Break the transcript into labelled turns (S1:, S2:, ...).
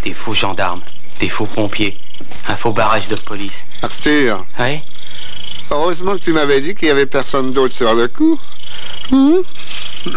S1: des faux gendarmes, des faux pompiers, un faux barrage de police.
S2: Arthur.
S1: Oui?
S2: Heureusement que tu m'avais dit qu'il y avait personne d'autre sur le coup.